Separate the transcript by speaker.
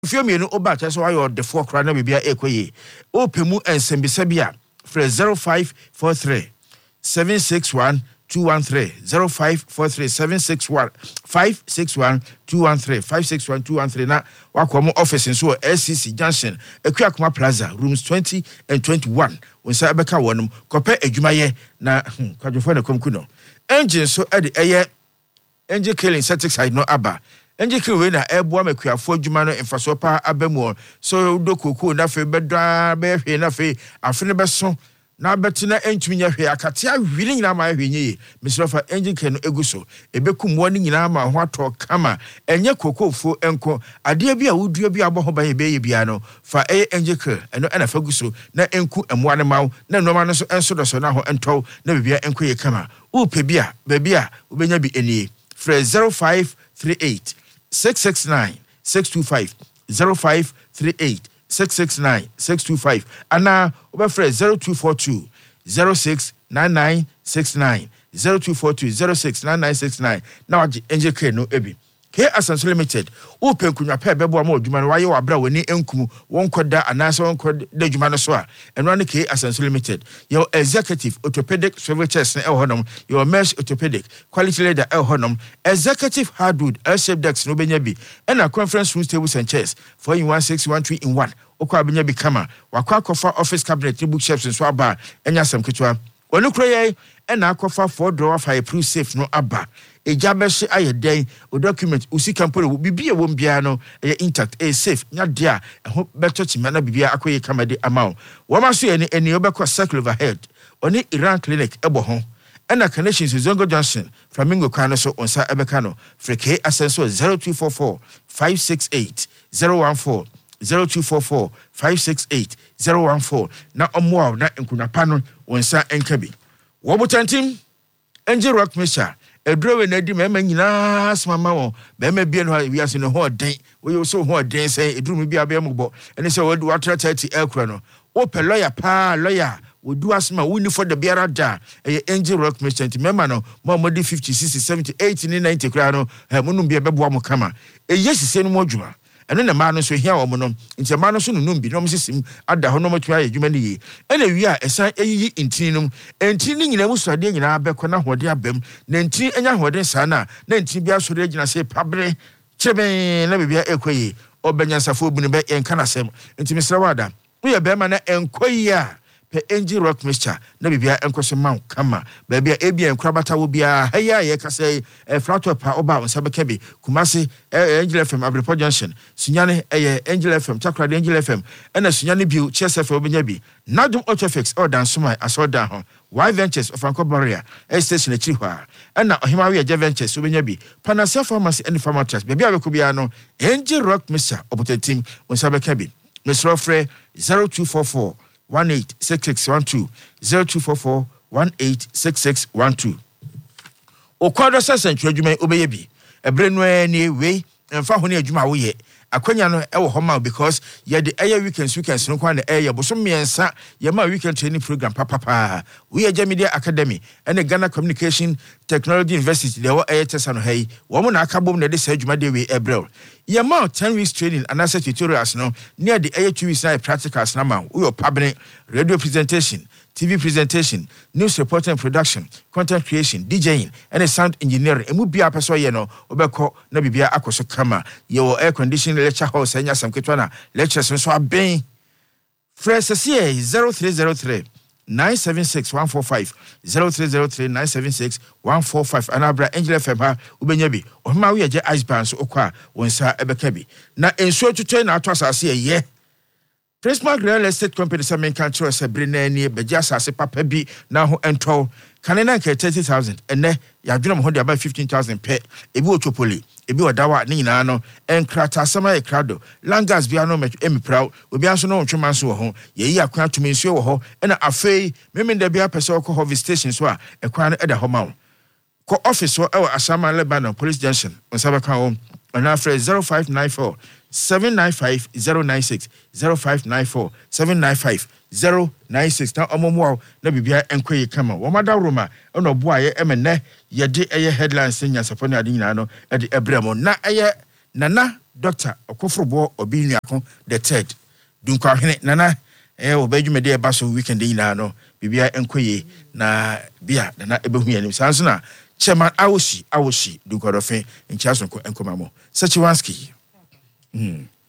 Speaker 1: Fio me no oba so ayo de fo kra na bibia ekoye opemu ensembisa bia for 0543 761 213 0543 761 561 213 561 213 na wakomo office nso SCC Junction Akuakoma Plaza rooms 20 and 21 wonsa abeka wonum kope adwumaye na kwadwofo na komkuno engine so eye engine killing certificate no aba engine we na eboa makuafo adwuma no mfaso pa abamu so dokoko na fe bedwa be hwe na fe afene beso na betina entumi nya hwe akatia hwiri nyina ma hwe nyi misrofa engine ke no eguso ebekum woni nyina ma ho ato kama enye kokofo enko ade bia wodua bia aboho ban ebe ye bia no fa engine ke eno na fa guso na enku emwa ne mawo na noma no so enso do so na ho ento na bibia enko ye kama upe bia bia ubenya bi enie fre 0538 669 625 0538 669 625 ana obefre 0242 069969 0242 069969 na waje NJK no ebi K Asanso Limited open kunwa pa bebo ama odwuma no waye wabra woni enkum wonkoda anase wonkoda adwuma no so a eno ne K Asanso Limited your executive orthopedic services na ehonum your mesh orthopedic quality leader ehonum executive hardwood L-shaped decks no benya bi na conference room tables and chairs for in 1613 in 1 okwa benya bi kama wakwa kofa office cabinet bookshelves nso aba enya sam ketwa onu kroye na akofa 4 drawer fireproof safe no aba ejabehye ayeden o document usi kampore bibia wo mbia no intact safe nya dia ho beto chima na bibia akoye kamade amount wo ma so eni obekọ circle overhead oni Iran clinic ebo ho na connections Zongo Junction Flamingo Kano so onsa ebeka no freke asenso 0244 568 014 0244 568 014 na omwa na nkunapa no onsa enkabi wo botantim Angel Rock Misha edrowe na di mema nyina asmama won bema bie no wiase no ho den we so ho den say edrum bia be mbo ene say we do 30 ekra no wo pe lawyer pa lawyer we do asma we ni for the biara da Angel Rock Merchant mema no mo di 50 60 70 80 90 kra no munum bia bebo am kama yesise no mo dwuma eno na ma no so hia wo mo no nti ma no so nunum bi no msisim ada ho no motwa adwuma ni yi ena wi a esan eyiyi intinum entin ni nyina musade nyina abekọ na hode abam na entin enya hode sa na entin bia so regina se pabre chebe na bibia ekoyi obenyansafo bu ne be enka na sem nti misra wada wo ye be ma na enkoyi a pe Angel Rock Mixture na bibia enkoso man kama bibia ebia enkrabata wo bia haya ye kase flato pa oba onsabeka bi Kumasi Angel FM Abripo Junction sunyane Angel FM Takrade Angel FM ena sunyane bi Chelsea obenya bi Nadum Ochefix o dansoma asoda ho Y Ventures of Anko Barrier station echi hwa ena Ohimawe Eje Ventures obenya bi Panacea Pharmacy and Pharma Trust bibia bekobia no Angel Rock Mixture obotetim onsabeka bi Mr. Frey 0244 186612 0244 186612 Okwado sesentwe adwuma obeye bi ebre no ani we emfa ho ne adwuma wo ye akwanya no ewo homa because ye de weekends no kwa na boso miensa ye ma weekend training program papa we Eje Media Academy and Ghana Communication Technology University de wo tesa no hey wo mo na akabom na de sa adwuma de we ebre ye ma 10 weeks training and asset tutorials no near the 2 weeks na practicals na ma we pabene radio presentation TV presentation, news reporting and production, content creation, DJing, and sound engineering. Emu bia peso ye no obeko na bibia akoso kama. Your air conditioning lecture hall senya sam ketwana lectures so aben. Fresh 0303 976 145 0303 976 145 anabra Angel FM ha ubenya bi ohima we Eje ice band so okwa wonsa ebeka bi na enso tutu na ato asase ye Prismark Real Estate Company samen kan tro se brina ni beja asase papa bi na ho ento kanena ke 30,000 ene ya dwena ho de about 15,000 pe ebi otopoli ebi odawa ni nyina no enkrata sama e krado langas bia no emiprao obi anso no ntwema so ho ye yi akwan atumi nso wo ho ena afei memenda bia pese okọ ho visitation so a ekwan no eda ho ma ko office so e Asama Lebanon Police Junction onsabaka ho na afre 0594 795 096 0594 795 096 na omomo na bibia enkoye kama wo mada roma no bo aye emene ye de eye headlines nya saponi ade nyina no e de ebremo na eye nana Dr. Okofrobo Obi Nuako the third. Dunkwa hene nana obedwumede e ba so weekend nyina no bibia enkoye na bia na ebehu yanim sanso na chairman awoshi Dunkwa dofe nchiaso enkoma mo Sachiwanski